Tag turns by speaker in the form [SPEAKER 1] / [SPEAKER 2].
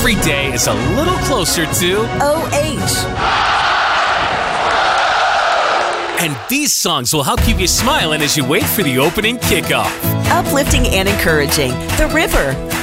[SPEAKER 1] every day is a little closer to
[SPEAKER 2] OH.
[SPEAKER 1] And these songs will help keep you smiling as you wait for the opening kickoff.
[SPEAKER 2] Uplifting and encouraging. The River.